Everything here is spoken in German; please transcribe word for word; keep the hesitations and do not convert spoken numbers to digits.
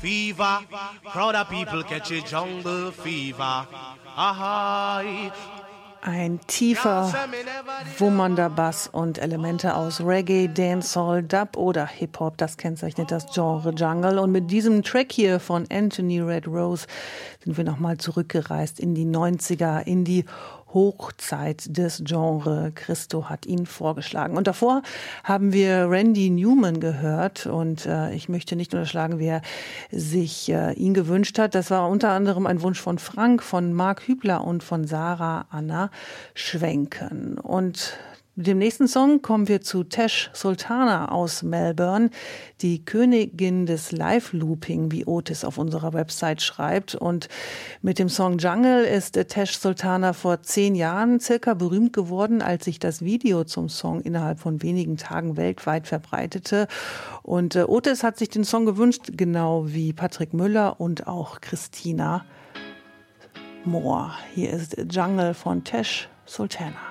Fever, crowd of people catch a jungle fever. Aha. Ein tiefer, wummernder Bass und Elemente aus Reggae, Dancehall, Dub oder Hip-Hop, das kennzeichnet das Genre Jungle. Und mit diesem Track hier von Anthony Red Rose sind wir nochmal zurückgereist in die neunziger, in die Hochzeit des Genres. Christo hat ihn vorgeschlagen. Und davor haben wir Randy Newman gehört. Und äh, ich möchte nicht unterschlagen, wer sich äh, ihn gewünscht hat. Das war unter anderem ein Wunsch von Frank, von Mark Hübler und von Sarah Anna Schwenken. Und mit dem nächsten Song kommen wir zu Tash Sultana aus Melbourne, die Königin des Live-Looping, wie Otis auf unserer Website schreibt. Und mit dem Song Jungle ist Tash Sultana vor zehn Jahren circa berühmt geworden, als sich das Video zum Song innerhalb von wenigen Tagen weltweit verbreitete. Und äh, Otis hat sich den Song gewünscht, genau wie Patrick Müller und auch Christina Moore. Hier ist Jungle von Tash Sultana.